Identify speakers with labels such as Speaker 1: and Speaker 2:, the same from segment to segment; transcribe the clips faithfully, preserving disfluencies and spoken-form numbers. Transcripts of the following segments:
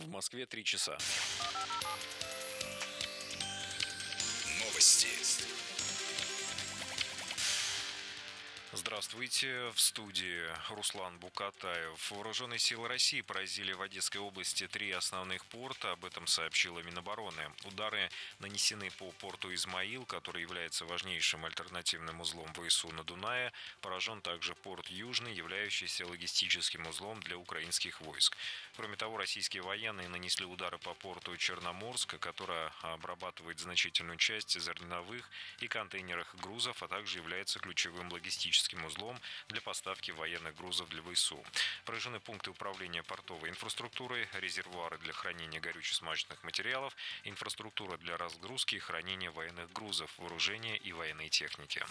Speaker 1: В Москве три часа.
Speaker 2: Новости.
Speaker 1: Здравствуйте. В студии Руслан Букатаев. Вооруженные силы России поразили в Одесской области три основных порта. Об этом сообщила Минобороны. Удары нанесены по порту Измаил, который является важнейшим альтернативным узлом ВСУ на Дунае. Поражен также порт Южный, являющийся логистическим узлом для украинских войск. Кроме того, российские военные нанесли удары по порту Черноморск, который обрабатывает значительную часть зерновых и контейнерных грузов, а также является ключевым логистическим узлом для поставки военных грузов для ВСУ. Поражены пункты управления портовой инфраструктурой, резервуары для хранения горюче-смазочных материалов, инфраструктура для разгрузки и хранения военных грузов, вооружения и военной техники.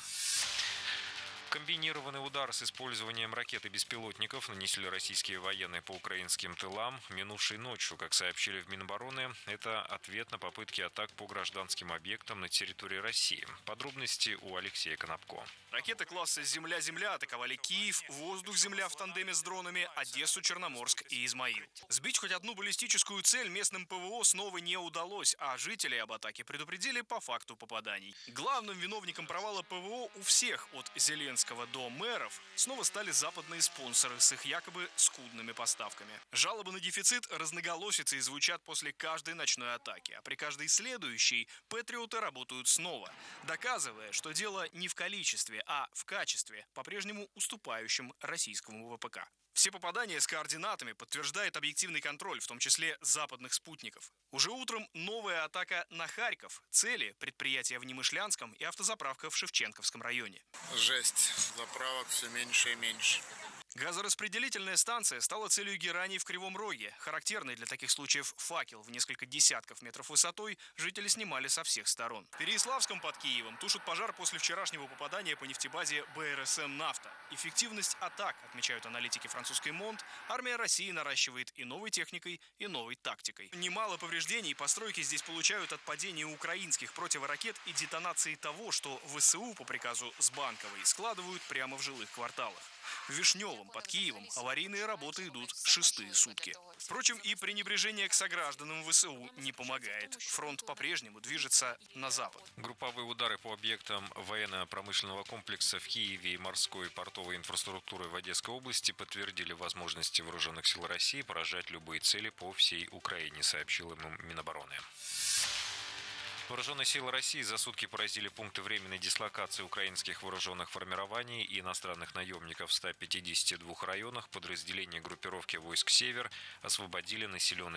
Speaker 1: Комбинированный удар с использованием ракет и беспилотников нанесли российские военные по украинским тылам минувшей ночью. Как сообщили в Минобороны, это ответ на попытки атак по гражданским объектам на территории России. Подробности у Алексея Конопко.
Speaker 3: Ракеты класса «Земля-Земля» атаковали Киев, «Воздух-Земля» в тандеме с дронами, Одессу, Черноморск и Измаил. Сбить хоть одну баллистическую цель местным ПВО снова не удалось, а жители об атаке предупредили по факту попаданий. Главным виновником провала ПВО у всех, от Зеленского до мэров, снова стали западные спонсоры с их якобы скудными поставками. Жалобы на дефицит разноголосятся и звучат после каждой ночной атаки, а при каждой следующей патриоты работают снова, доказывая, что дело не в количестве, а в качестве, по-прежнему уступающем российскому ВПК. Все попадания с координатами подтверждает объективный контроль, в том числе западных спутников. Уже утром новая атака на Харьков. Цели – предприятия в Немышлянском и автозаправка в Шевченковском районе.
Speaker 4: Жесть. Заправок все меньше и меньше.
Speaker 3: Газораспределительная станция стала целью гераний в Кривом Роге. Характерный для таких случаев факел в несколько десятков метров высотой жители снимали со всех сторон. В Переяславском под Киевом тушат пожар после вчерашнего попадания по нефтебазе БРСМ «Нафта». Эффективность атак, отмечают аналитики французской МОНД, армия России наращивает и новой техникой, и новой тактикой. Немало повреждений постройки здесь получают от падения украинских противоракет и детонации того, что ВСУ по приказу Сбанковой складывают прямо в жилых кварталах. В Вишневом под Киевом аварийные работы идут шестые сутки. Впрочем, и пренебрежение к согражданам ВСУ не помогает. Фронт по-прежнему движется на запад.
Speaker 1: Групповые удары по объектам военно-промышленного комплекса в Киеве и морской портовой инфраструктуры в Одесской области подтвердили возможности вооруженных сил России поражать любые цели по всей Украине, сообщила Минобороны. Вооруженные силы России за сутки поразили пункты временной дислокации украинских вооруженных формирований и иностранных наемников в ста пятидесяти двух районах. Подразделения группировки войск «Север» освободили населенные